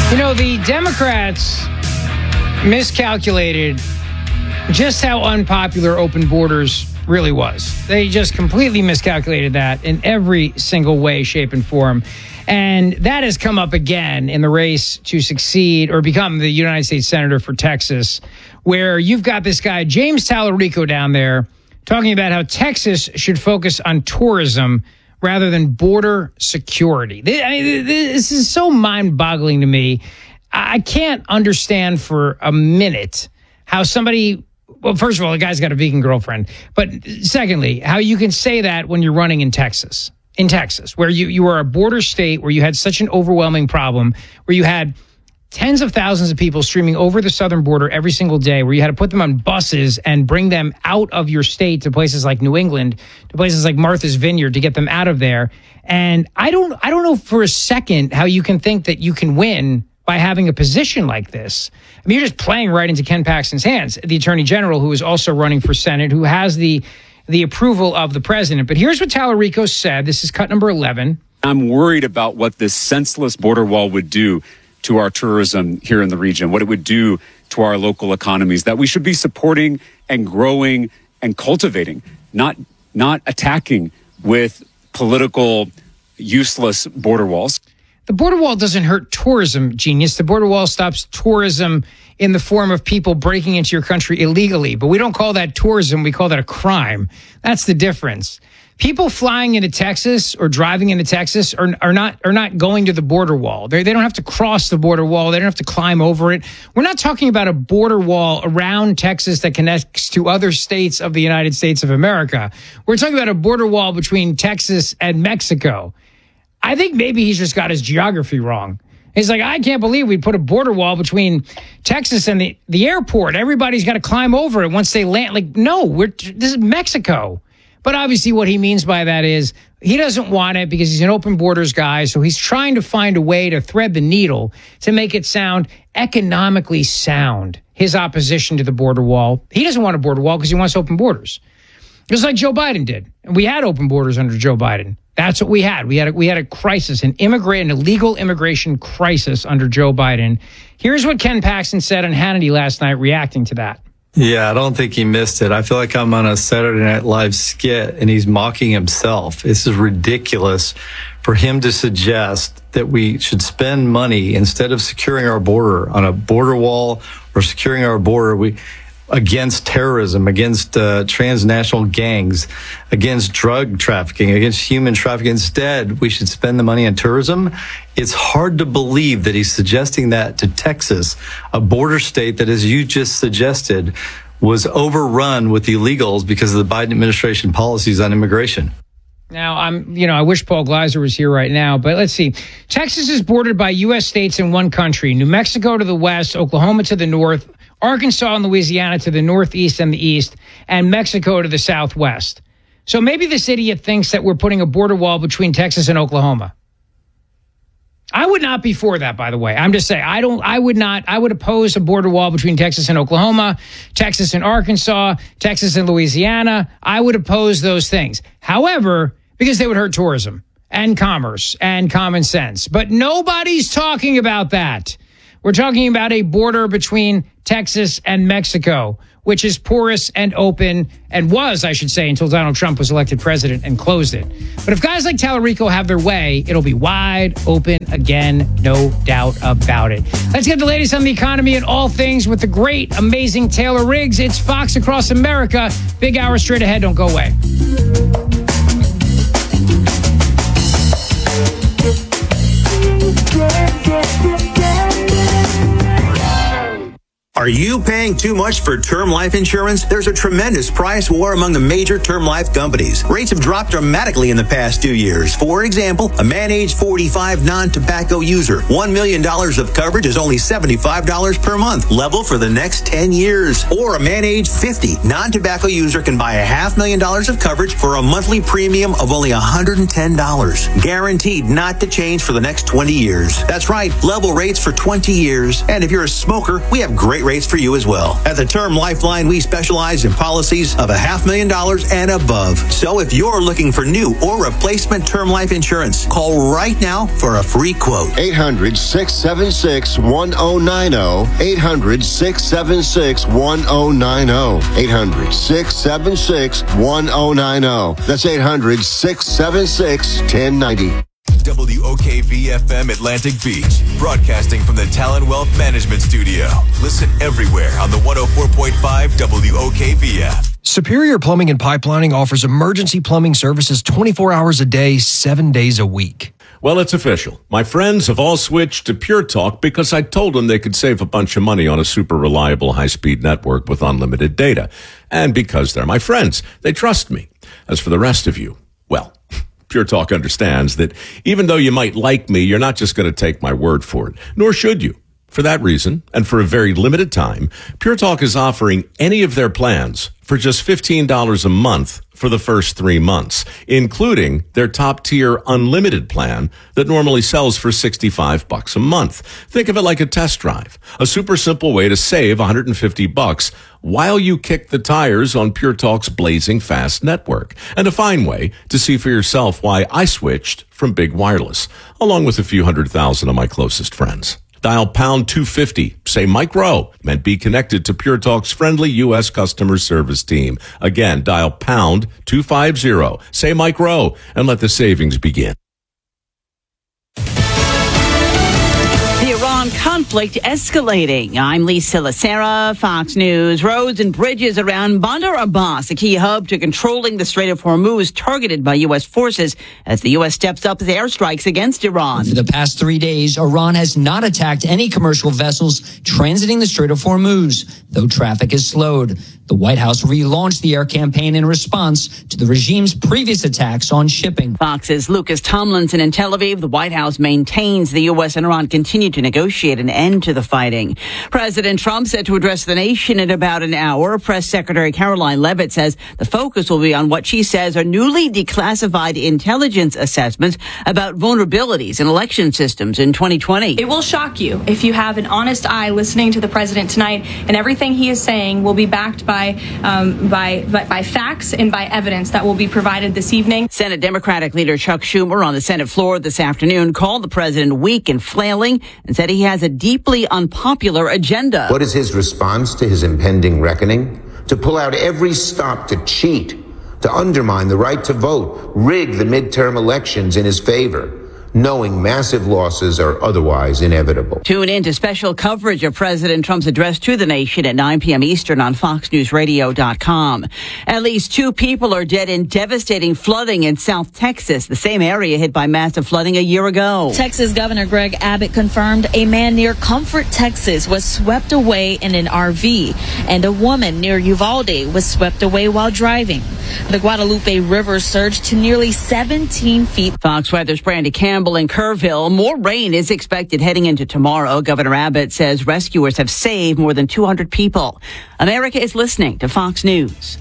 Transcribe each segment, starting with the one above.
You know, the Democrats miscalculated just how unpopular open borders really was. They just completely miscalculated that in every single way, shape, and form. And that has come up again in the race to succeed or become the United States Senator for Texas, where you've got this guy, James Tallarico, down there talking about how Texas should focus on tourism rather than border security. This is so mind-boggling to me. I can't understand for a minute how somebody, well, first of all, the guy's got a vegan girlfriend. But secondly, how you can say that when you're running in Texas, where you are a border state, where you had such an overwhelming problem, where you had tens of thousands of people streaming over the southern border every single day, where you had to put them on buses and bring them out of your state to places like New England, to places like Martha's Vineyard to get them out of there. And I don't know for a second how you can think that you can win by having a position like this. I mean, you're just playing right into Ken Paxton's hands, the Attorney General, who is also running for Senate, who has the approval of the president. But here's what Tallarico said. This is cut number 11. I'm worried about what this senseless border wall would do to our tourism here in the region, what it would do to our local economies, that we should be supporting and growing and cultivating, not attacking with political, useless border walls. The border wall doesn't hurt tourism, genius. The border wall stops tourism in the form of people breaking into your country illegally. But we don't call that tourism. We call that a crime. That's the difference. People flying into Texas or driving into Texas are not going to the border wall. They don't have to cross the border wall. They don't have to climb over it. We're not talking about a border wall around Texas that connects to other states of the United States of America. We're talking about a border wall between Texas and Mexico. I think maybe he's just got his geography wrong. He's like, I can't believe we put a border wall between Texas and the airport. Everybody's got to climb over it once they land. Like, no, this is Mexico. But obviously what he means by that is he doesn't want it because he's an open borders guy. So he's trying to find a way to thread the needle to make it sound economically sound, his opposition to the border wall. He doesn't want a border wall because he wants open borders. Just like Joe Biden did. And we had open borders under Joe Biden. That's what we had. We had a crisis, an illegal immigration crisis under Joe Biden. Here's what Ken Paxton said on Hannity last night reacting to that. Yeah, I don't think he missed it. I feel like I'm on a Saturday Night Live skit and he's mocking himself. This is ridiculous for him to suggest that we should spend money instead of securing our border on a border wall or securing our border against terrorism, against transnational gangs, against drug trafficking, against human trafficking. Instead, we should spend the money on tourism. It's hard to believe that he's suggesting that to Texas, a border state that, as you just suggested, was overrun with illegals because of the Biden administration policies on immigration. Now, I wish Paul Gleiser was here right now, but let's see. Texas is bordered by U.S. states in one country, New Mexico to the west, Oklahoma to the north, Arkansas and Louisiana to the northeast and the east, and Mexico to the southwest. So maybe this idiot thinks that we're putting a border wall between Texas and Oklahoma. I would not be for that, by the way. I'm just saying, I would oppose a border wall between Texas and Oklahoma, Texas and Arkansas, Texas and Louisiana. I would oppose those things. However, because they would hurt tourism and commerce and common sense. But nobody's talking about that. We're talking about a border between Texas and Mexico, which is porous and open, and was, I should say, until Donald Trump was elected president and closed it. But if guys like Tallarico have their way, it'll be wide open again, no doubt about it. Let's get the latest on the economy and all things with the great, amazing Taylor Riggs. It's Fox Across America. Big hour straight ahead. Don't go away. Are you paying too much for term life insurance? There's a tremendous price war among the major term life companies. Rates have dropped dramatically in the past 2 years. For example, a man age 45 non-tobacco user, $1 million of coverage is only $75 per month, level for the next 10 years. Or a man age 50 non-tobacco user can buy $500,000 of coverage for a monthly premium of only $110, guaranteed not to change for the next 20 years. That's right, level rates for 20 years. And if you're a smoker, we have great rates for you as well. At the Term Lifeline, we specialize in policies of $500,000 and above. So if you're looking for new or replacement term life insurance, call right now for a free quote. 800-676-1090. 800-676-1090. 800-676-1090. That's 800-676-1090. WOKV-FM Atlantic Beach, broadcasting from the Talon Wealth Management Studio. Listen everywhere on the 104.5 WOKV app. Superior Plumbing and Pipelining offers emergency plumbing services 24 hours a day, 7 days a week. Well, it's official. My friends have all switched to Pure Talk because I told them they could save a bunch of money on a super reliable high-speed network with unlimited data. And because they're my friends, they trust me. As for the rest of you, well, Pure Talk understands that even though you might like me, you're not just going to take my word for it, nor should you. For that reason, and for a very limited time, Pure Talk is offering any of their plans for just $15 a month for the first 3 months, including their top-tier unlimited plan that normally sells for $65 a month. Think of it like a test drive, a super simple way to save $150 while you kick the tires on Pure Talk's blazing fast network, and a fine way to see for yourself why I switched from Big Wireless, along with a few 100,000 of my closest friends. Dial pound 250, say Mike Rowe, and be connected to Pure Talk's friendly U.S. customer service team. Again, dial pound 250, say Mike Rowe, and let the savings begin. The Iran conflict escalating. I'm Lisa Lacera, Fox News. Roads and bridges around Bandar Abbas, a key hub to controlling the Strait of Hormuz, targeted by U.S. forces as the U.S. steps up its airstrikes against Iran. For the past 3 days, Iran has not attacked any commercial vessels transiting the Strait of Hormuz, though traffic has slowed. The White House relaunched the air campaign in response to the regime's previous attacks on shipping. Fox's Lucas Tomlinson in Tel Aviv. The White House maintains the U.S. and Iran continue to negotiate an end to the fighting. President Trump set to address the nation in about an hour. Press Secretary Caroline Leavitt says the focus will be on what she says are newly declassified intelligence assessments about vulnerabilities in election systems in 2020. It will shock you if you have an honest eye listening to the president tonight, and everything he is saying will be backed by facts and by evidence that will be provided this evening. Senate Democratic leader Chuck Schumer on the Senate floor this afternoon called the president weak and flailing and said he has a deeply unpopular agenda. What is his response to his impending reckoning? To pull out every stop to cheat, to undermine the right to vote, rig the midterm elections in his favor, knowing massive losses are otherwise inevitable. Tune in to special coverage of President Trump's address to the nation at 9 p.m. Eastern on FoxNewsRadio.com. At least 2 people are dead in devastating flooding in South Texas, the same area hit by massive flooding a year ago. Texas Governor Greg Abbott confirmed a man near Comfort, Texas was swept away in an RV, and a woman near Uvalde was swept away while driving. The Guadalupe River surged to nearly 17 feet. Fox Weather's Brandy Campbell in Kerrville. More rain is expected heading into tomorrow. Governor Abbott says rescuers have saved more than 200 people. America is listening to Fox News.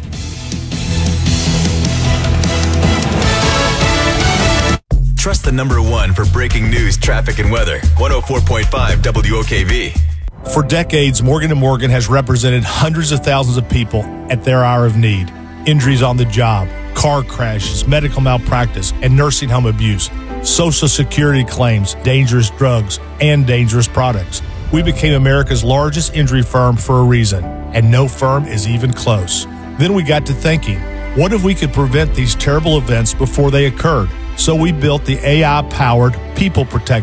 Trust the number one for breaking news, traffic, and weather. 104.5 WOKV. For decades, Morgan & Morgan has represented hundreds of thousands of people at their hour of need. Injuries on the job, car crashes, medical malpractice, and nursing home abuse, Social Security claims, dangerous drugs, and dangerous products. We became America's largest injury firm for a reason, and no firm is even close. Then we got to thinking, what if we could prevent these terrible events before they occurred? So we built the AI-powered People Protect